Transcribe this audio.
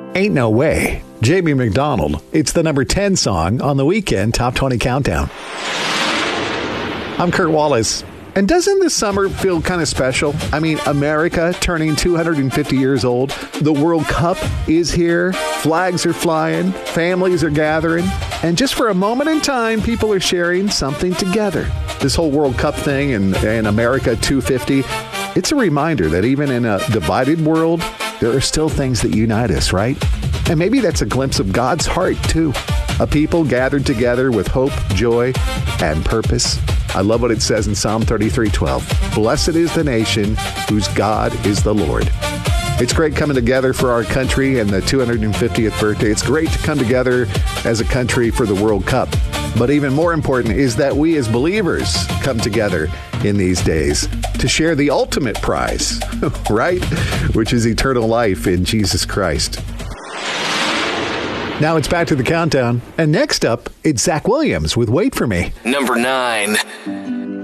Ain't No Way. Jamie McDonald. It's the number 10 song on the Weekend Top 20 Countdown. I'm Kurt Wallace. And doesn't this summer feel kind of special? I mean, America turning 250 years old. The World Cup is here. Flags are flying. Families are gathering. And just for a moment in time, people are sharing something together. This whole World Cup thing and America 250, it's a reminder that even in a divided world, there are still things that unite us, right? And maybe that's a glimpse of God's heart, too. A people gathered together with hope, joy, and purpose. I love what it says in Psalm 33:12. Blessed is the nation whose God is the Lord. It's great coming together for our country and the 250th birthday. It's great to come together as a country for the World Cup. But even more important is that we as believers come together in these days to share the ultimate prize, right? Which is eternal life in Jesus Christ. Now it's back to the countdown. And next up, it's Zach Williams with Wait For Me. Number 9.